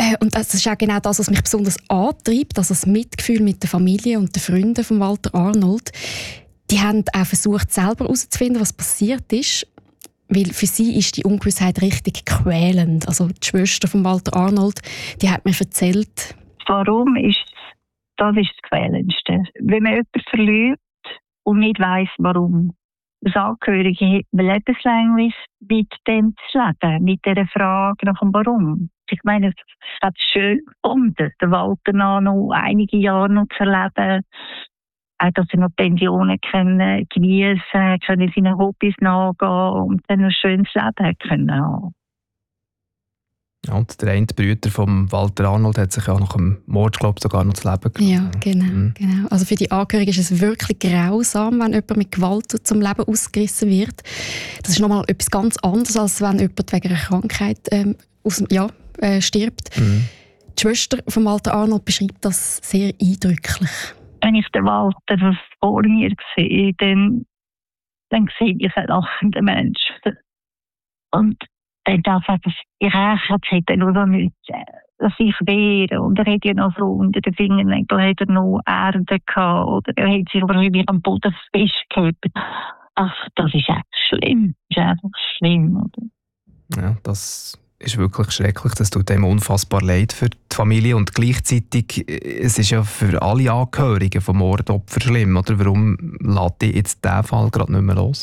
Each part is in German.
Und das ist auch genau das, was mich besonders antreibt, also das Mitgefühl mit der Familie und den Freunden von Walter Arnold. Die haben auch versucht, selber herauszufinden, was passiert ist. Weil für sie ist die Ungewissheit richtig quälend. Also die Schwester von Walter Arnold, die hat mir erzählt. Warum ist das Quälendste? Wenn man jemanden verliert und nicht weiss, warum. Als Angehörige hat man lebenslänglich mit dem zu leben, mit dieser Frage nach dem Warum. Ich meine, es hat schön gefunden, den Walter noch einige Jahre noch zu erleben. Auch, dass sie noch Pensionen geniessen können, seinen Hobbys nachgehen und dann ein schönes Leben können haben. Ja, und der eine Bruder von Walter Arnold hat sich ja nach dem Mord, glaube ich, sogar noch das Leben genommen. Ja, genau. Also für die Angehörigen ist es wirklich grausam, wenn jemand mit Gewalt zum Leben ausgerissen wird. Das ist nochmal etwas ganz anderes, als wenn jemand wegen einer Krankheit stirbt. Die Schwester von Walter Arnold beschreibt das sehr eindrücklich. Wenn ich den Walter vor mir sehe, dann sehe ich einen lachenden Menschen. Und dann darf ich hätte nur so nichts, sich wehren. Und er hat ja noch so unter den Fingernägeln hat er noch Erde gehabt. Oder er hat sich irgendwie am Boden festgehalten. Ach, das ist echt schlimm. Das ist einfach schlimm, oder? Ja, das ist wirklich schrecklich. Das tut einem unfassbar leid für die Familie. Und gleichzeitig, es ist ja für alle Angehörigen vom Mordopfer schlimm. Oder warum lässt dich jetzt diesen Fall gerade nicht mehr los?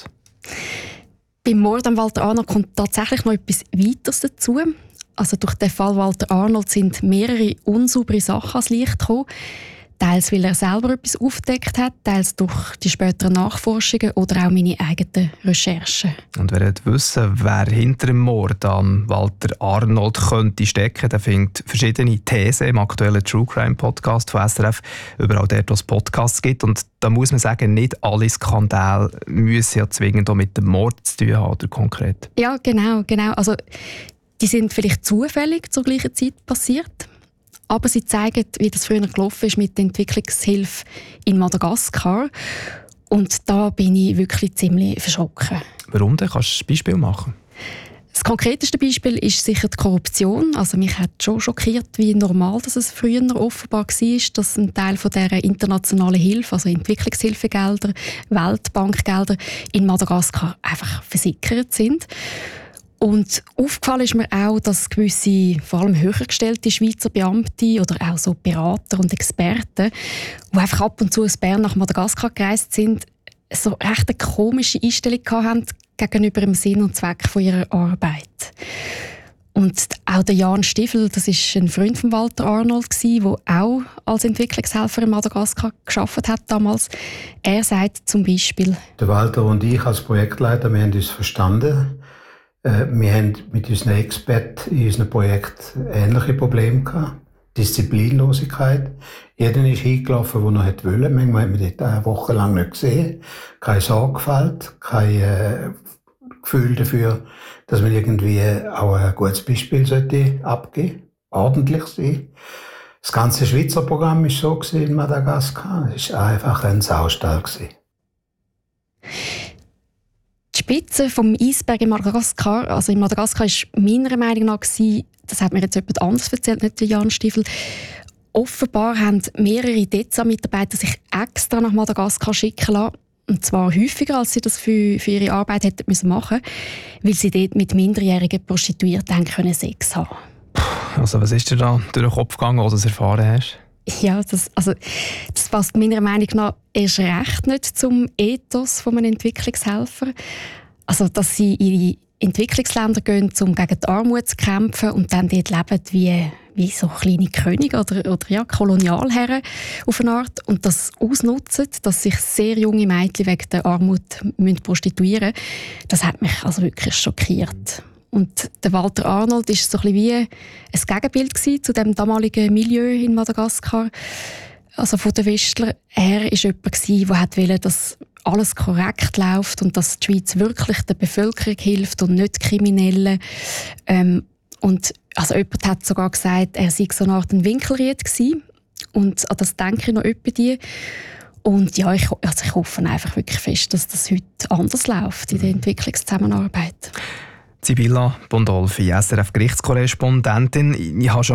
Beim Mord an Walter Arnold kommt tatsächlich noch etwas Weiteres dazu. Also durch den Fall Walter Arnold sind mehrere unsaubere Sachen ans Licht gekommen. Teils, weil er selber etwas aufgedeckt hat, teils durch die späteren Nachforschungen oder auch meine eigenen Recherchen. Und wer wissen, wer hinter dem Mord an Walter Arnold könnte stecken, der findet verschiedene Thesen im aktuellen True Crime Podcast von SRF, überall dort, wo es Podcasts gibt. Und da muss man sagen, nicht alle Skandale müssen ja zwingend auch mit dem Mord zu tun haben, oder konkret. Ja, genau. Also, die sind vielleicht zufällig zur gleichen Zeit passiert. Aber sie zeigen, wie das früher gelaufen ist mit der Entwicklungshilfe in Madagaskar. Und da bin ich wirklich ziemlich verschrocken. Warum denn? Kannst du ein Beispiel machen? Das konkreteste Beispiel ist sicher die Korruption. Also mich hat schon schockiert, wie normal dass es früher offenbar war, dass ein Teil von dieser internationalen Hilfe, also Entwicklungshilfegelder, Weltbankgelder in Madagaskar einfach versickert sind. Und aufgefallen ist mir auch, dass gewisse, vor allem höher gestellte Schweizer Beamte oder auch so Berater und Experten, die einfach ab und zu aus Bern nach Madagaskar gereist sind, so recht eine komische Einstellung hatten gegenüber dem Sinn und Zweck von ihrer Arbeit. Und auch der Jan Stiefel, das ist ein Freund von Walter Arnold, der auch als Entwicklungshelfer in Madagaskar gearbeitet hat damals. Er sagt zum Beispiel: Der Walter und ich als Projektleiter, wir haben uns verstanden. Wir haben mit unseren Experten in unserem Projekt ähnliche Probleme gehabt. Disziplinlosigkeit. Jeder ist hingelaufen, der noch wollte. Manchmal hat man dort eine Woche lang nicht gesehen. Keine Sorgfalt, kein Gefühl dafür, dass man irgendwie auch ein gutes Beispiel sollte abgeben, ordentlich sein. Das ganze Schweizer Programm war so in Madagaskar. Es war einfach ein Saustall. Die Spitze vom Eisberg in Madagaskar, also in Madagaskar ist meiner Meinung nach, das hat mir jetzt jemand anderes erzählt, nicht der Jan Stiefel, offenbar haben mehrere DEZA-Mitarbeiter sich extra nach Madagaskar schicken lassen, und zwar häufiger, als sie das für ihre Arbeit hätten machen müssen, weil sie dort mit minderjährigen Prostituierten können Sex haben. Also was ist dir da durch den Kopf gegangen, als du das erfahren hast? Ja, das passt meiner Meinung nach erst recht nicht zum Ethos von einem Entwicklungshelfer. Also, dass sie in die Entwicklungsländer gehen, um gegen die Armut zu kämpfen und dann dort leben wie so kleine Könige oder Kolonialherren auf eine Art und das ausnutzen, dass sich sehr junge Mädchen wegen der Armut prostituieren müssen, das hat mich also wirklich schockiert. Und der Walter Arnold war so ein bisschen wie ein Gegenbild zu dem damaligen Milieu in Madagaskar. Also von den Westlern. Er war jemand, der wollte, dass alles korrekt läuft und dass die Schweiz wirklich der Bevölkerung hilft und nicht Kriminellen. Und also jemand hat sogar gesagt, er sei so eine Art Winkelried gewesen. Und an das denke ich noch die. Und ja, ich hoffe einfach wirklich fest, dass das heute anders läuft in der Entwicklungszusammenarbeit. Sibylla Bondolfi, SRF-Gerichtskorrespondentin. Ich habe schon